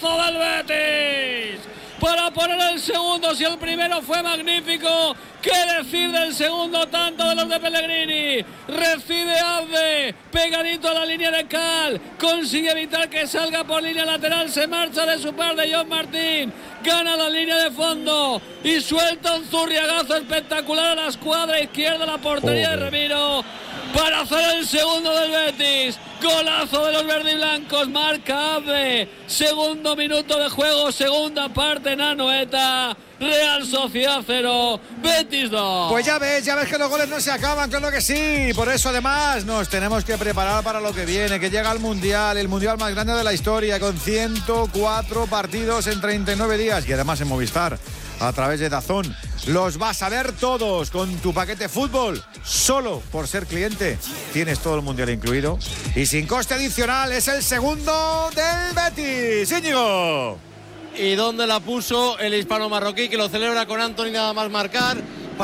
del Betis para poner el segundo. Si el primero fue magnífico, ¿qué decir del segundo tanto de los de Pellegrini? Recibe Abde, pegadito a la línea de Cal, consigue evitar que salga por línea lateral, se marcha de su par de John Martín, gana la línea de fondo y suelta un zurriagazo espectacular a la escuadra izquierda, la portería de Remiro, para hacer el segundo del Betis. Golazo de los verdiblancos, marca Abde, segundo minuto de juego, segunda parte en Anoeta. Real Sociedad 0, Betis 2. Pues ya ves que los goles no se acaban, claro que sí. Por eso además nos tenemos que preparar para lo que viene, que llega el Mundial más grande de la historia, con 104 partidos en 39 días. Y además en Movistar, a través de DAZN. Los vas a ver todos con tu paquete fútbol. Solo por ser cliente tienes todo el Mundial incluido. Y sin coste adicional, es el segundo del Betis. Íñigo. ¿Y dónde la puso el hispano marroquí, que lo celebra con Antony nada más marcar?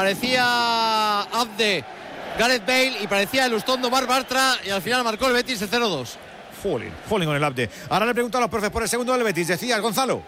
Parecía Abde, Gareth Bale, y parecía el Ustondo Mar Bartra, y al final marcó el Betis de 0-2. Jolín con el Abde. Ahora le pregunto a los profes por el segundo del Betis. Decías, Gonzalo.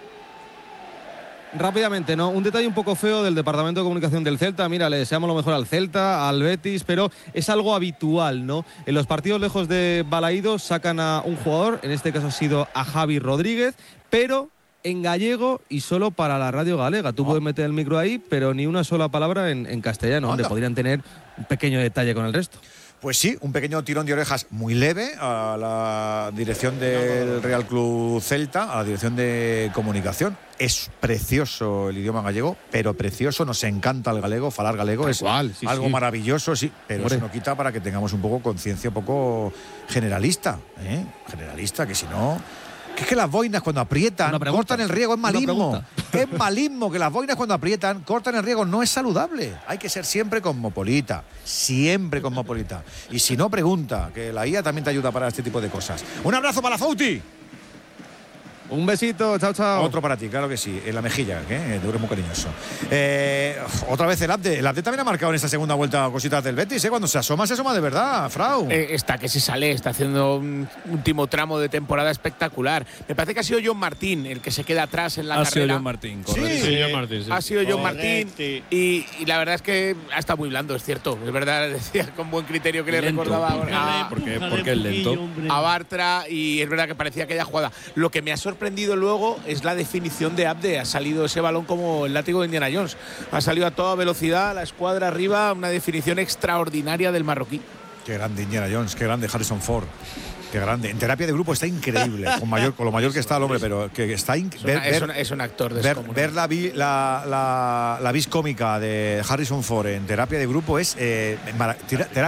Rápidamente, ¿no? Un detalle un poco feo del Departamento de Comunicación del Celta. Mira, le deseamos lo mejor al Celta, al Betis, pero es algo habitual, ¿no? En los partidos lejos de Balaídos sacan a un jugador, en este caso ha sido a Javi Rodríguez, pero en gallego y solo para la radio galega. Tú puedes meter el micro ahí, pero ni una sola palabra en castellano, donde podrían tener un pequeño detalle con el resto. Pues sí, un pequeño tirón de orejas muy leve a la dirección del Real Club Celta, a la dirección de comunicación. Es precioso el idioma gallego, pero precioso, nos encanta el galego, falar galego es algo maravilloso, sí, pero eso no quita para que tengamos un poco conciencia, un poco generalista, generalista, que si no... Que es que las boinas cuando aprietan cortan el riego, es malismo. Es malismo que las boinas cuando aprietan cortan el riego, no es saludable. Hay que ser siempre cosmopolita, siempre cosmopolita. Y si no, pregunta, que la IA también te ayuda para este tipo de cosas. Un abrazo para Fouti. Un besito, chao, chao. Otro para ti, claro que sí, en la mejilla, que tú eres muy cariñoso. Otra vez el Abde también ha marcado en esta segunda vuelta cositas del Betis, cuando se asoma de verdad, Frau. Está que se sale, está haciendo un último tramo de temporada espectacular. Me parece que ha sido John Martín el que se queda atrás en la carrera. Ha sido John Martín, correcto. Sí, John Martín, sí. Ha sido John Martín y la verdad es que ha estado muy blando, es cierto. Es verdad, decía con buen criterio que le recordaba porque es lento. A Bartra, y es verdad que parecía aquella jugada. Lo que me ha sorprendido luego es la definición de Abde. Ha salido ese balón como el látigo de Indiana Jones. Ha salido a toda velocidad, la escuadra arriba, una definición extraordinaria del marroquí. Qué grande Indiana Jones, qué grande Harrison Ford. Qué grande. En terapia de grupo está increíble, con lo mayor que está el hombre, pero que está es un actor descomunal. Ver la vis cómica de Harrison Ford en terapia de grupo es terapia